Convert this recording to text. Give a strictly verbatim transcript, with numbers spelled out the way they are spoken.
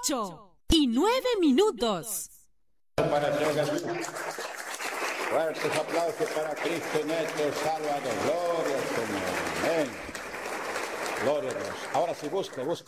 ocho y nueve minutos. Para Jesús. Fuertes aplausos para Cristo Neto Salvador. Gloria al Señor. Amén. Gloria a Dios. Ahora sí, busque, busque.